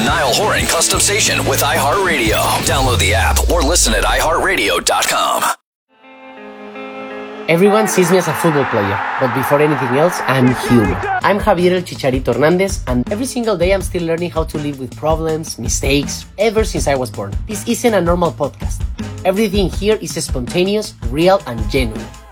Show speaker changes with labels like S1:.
S1: Niall Horan Custom Station with iHeartRadio. Download the app or listen at iHeartRadio.com.
S2: Everyone sees me as a football player, but before anything else, I'm human. I'm Javier El Chicharito Hernandez, and every single day I'm still learning how to live with problems, mistakes, ever since I was born. This isn't a normal podcast. Everything here is spontaneous, real, and genuine.